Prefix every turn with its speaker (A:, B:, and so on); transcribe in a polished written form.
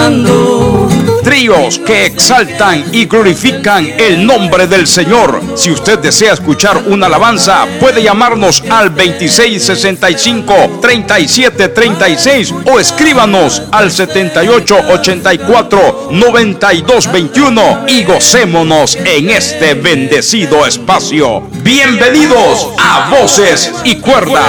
A: cantando.
B: Tríos que exaltan y glorifican el nombre del Señor. Si usted desea escuchar una alabanza, puede llamarnos al 2665-3736 o escríbanos al 7884-9221 y gocémonos en este bendecido espacio. Bienvenidos a Voces y Cuerdas.